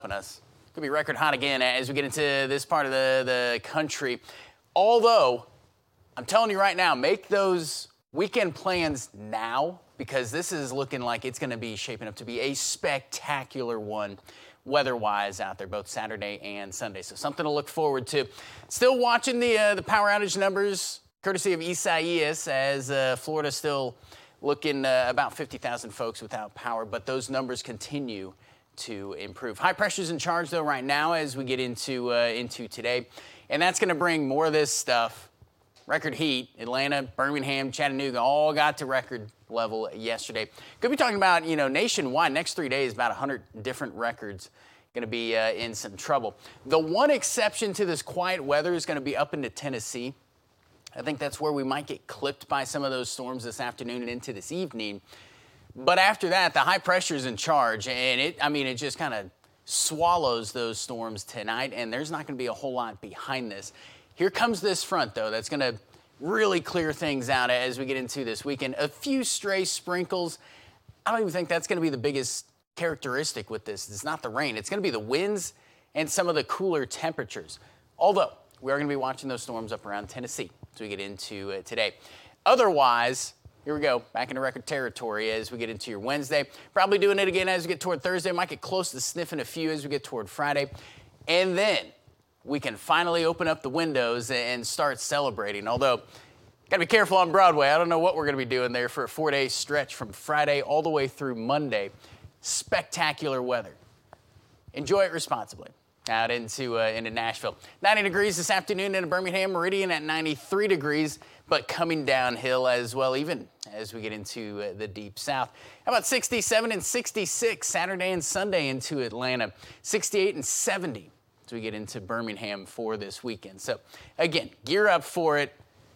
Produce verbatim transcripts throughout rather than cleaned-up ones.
on us. Could be record hot again as we get into this part of the, the country. Although, I'm telling you right now, make those weekend plans now because this is looking like it's going to be shaping up to be a spectacular one weather-wise out there, both Saturday and Sunday. So something to look forward to. Still watching the uh, the power outage numbers, courtesy of Isaias, as uh, Florida still looking uh, about fifty thousand folks without power, but those numbers continue to improve. High pressure's in charge, though, right now as we get into uh, into today, and that's going to bring more of this stuff. Record heat, Atlanta, Birmingham, Chattanooga, all got to record level yesterday. Could be talking about, you know, nationwide, next three days, about one hundred different records going to be uh, in some trouble. The one exception to this quiet weather is going to be up into Tennessee. I think that's where we might get clipped by some of those storms this afternoon and into this evening. But after that, the high pressure is in charge, and it, I mean, it just kind of swallows those storms tonight, and there's not going to be a whole lot behind this. Here comes this front, though, that's going to really clear things out as we get into this weekend. A few stray sprinkles. I don't even think that's going to be the biggest characteristic with this. It's not the rain. It's going to be the winds and some of the cooler temperatures. Although, we are going to be watching those storms up around Tennessee as we get into uh, today. Otherwise, here we go, back into record territory as we get into your Wednesday. Probably doing it again as we get toward Thursday. Might get close to sniffing a few as we get toward Friday. And then we can finally open up the windows and start celebrating. Although, got to be careful on Broadway. I don't know what we're going to be doing there for a four-day stretch from Friday all the way through Monday. Spectacular weather. Enjoy it responsibly. Out into uh, into Nashville. ninety degrees this afternoon in Birmingham, Meridian at ninety-three degrees, but coming downhill as well, even as we get into uh, the deep south. How about sixty-seven and sixty-six Saturday and Sunday into Atlanta, sixty-eight and seventy as we get into Birmingham for this weekend. So again, gear up for it.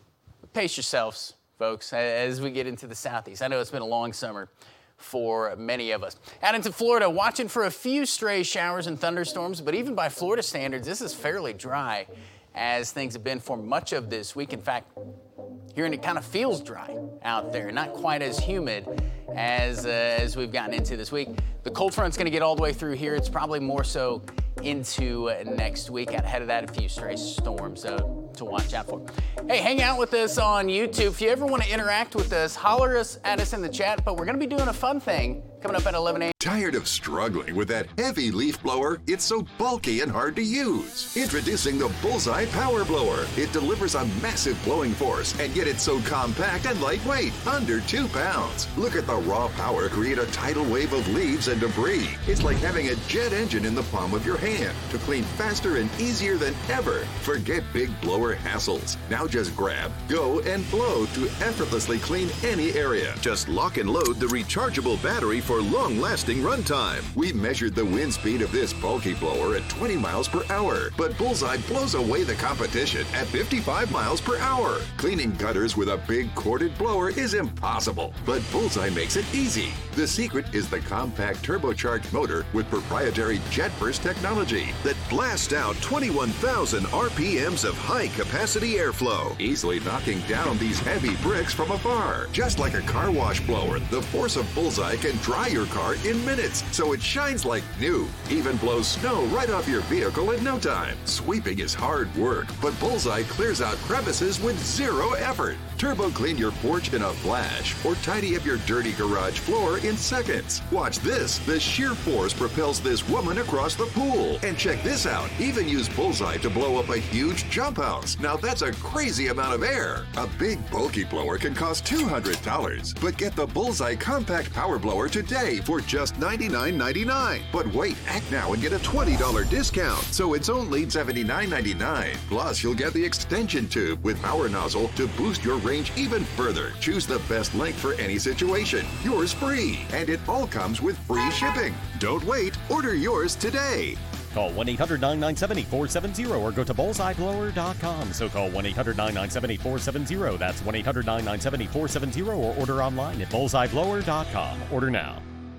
Pace yourselves, folks, as we get into the southeast. I know it's been a long summer for many of us. Out into Florida, watching for a few stray showers and thunderstorms, but even by Florida standards, this is fairly dry as things have been for much of this week. In fact, here it kind of feels dry out there, not quite as humid as, uh, as we've gotten into this week. The cold front's going to get all the way through here. It's probably more so into uh, next week. Ahead of that, a few stray storms uh, to watch out for. Hey, hang out with us on YouTube. If you ever want to interact with us, holler us at us in the chat. But we're going to be doing a fun thing coming up at eleven a m Tired of struggling with that heavy leaf blower? It's so bulky and hard to use. Introducing the Bullseye Power Blower. It delivers a massive blowing force, and yet it's so compact and lightweight, under two pounds. Look at the raw power create a tidal wave of leaves and debris. It's like having a jet engine in the palm of your hand to clean faster and easier than ever. Forget big blower hassles. Now just grab, go, and blow to effortlessly clean any area. Just lock and load the rechargeable battery for long-lasting runtime. We measured the wind speed of this bulky blower at twenty miles per hour, but Bullseye blows away the competition at fifty-five miles per hour. Cleaning gutters with a big corded blower is impossible, but Bullseye makes it easy. The secret is the compact turbocharged motor with proprietary jet burst technology that blasts out twenty-one thousand R P Ms of high-capacity airflow, easily knocking down these heavy bricks from afar. Just like a car wash blower, the force of Bullseye can dry your car in minutes, so it shines like new. Even blows snow right off your vehicle in no time. Sweeping is hard work, but Bullseye clears out crevices with zero effort. Turbo clean your porch in a flash, or tidy up your dirty garage floor in seconds. Watch this. The sheer force propels this woman across the pool. And check this out. Even use Bullseye to blow up a huge jump house. Now that's a crazy amount of air. A big bulky blower can cost two hundred dollars, but get the Bullseye Compact Power Blower today for just ninety-nine ninety-nine. But wait, act now and get a twenty dollars discount. So it's only seventy-nine ninety-nine. Plus, you'll get the extension tube with power nozzle to boost your range even further. Choose the best length for any situation. Yours free. And it all comes with free shipping. Don't wait. Order yours today. Call one eight hundred nine nine seven four seven zero or go to bullseye blower dot com. So call one eight hundred nine nine seven four seven zero. That's one eight hundred nine nine seven four seven zero or order online at bullseye blower dot com. Order now.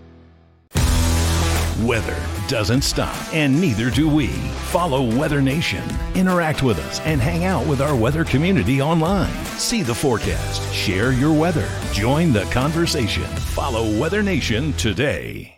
Weather doesn't stop, and neither do we. Follow Weather Nation. Interact with us and hang out with our weather community online. See the forecast. Share your weather. Join the conversation. Follow Weather Nation today.